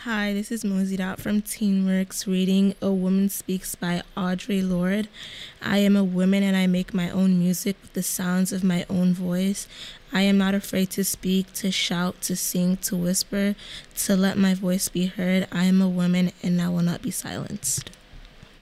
Hi, this is Mosey Dot from Teenworks reading A Woman Speaks by Audre Lorde. I am a woman and I make my own music with the sounds of my own voice. I am not afraid to speak, to shout, to sing, to whisper, to let my voice be heard. I am a woman and I will not be silenced.